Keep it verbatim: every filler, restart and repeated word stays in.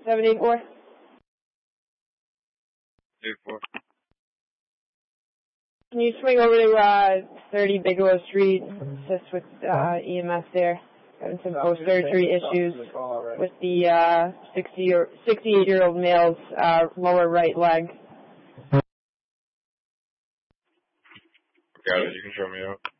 seven eight four. eight four. Can you swing over to uh, thirty Bigelow Street, assist with uh, E M S there? Having some post-surgery issues with the uh, sixty or sixty-eight-year-old male's uh, lower right leg. Got it. You can show me out.